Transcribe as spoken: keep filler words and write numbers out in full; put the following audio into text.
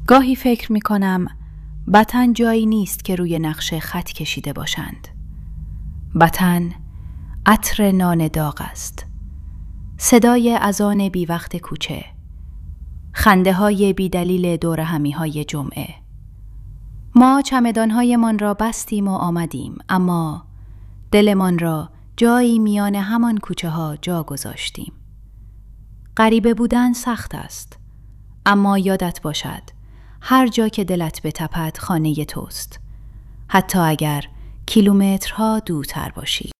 گاهی فکر می کنم وطن جایی نیست که روی نقشه خط کشیده باشند. وطن عطر نان داغ است، صدای اذان بی وقت کوچه، خنده های بی دلیل دور همی های جمعه. ما چمدانهایمان را بستیم و آمدیم، اما دلمان را جایی میان همان کوچه ها جا گذاشتیم. غریبه بودن سخت است، اما یادت باشد هر جا که دلت بتپد خانه توست، حتی اگر کیلومترها دورتر باشی.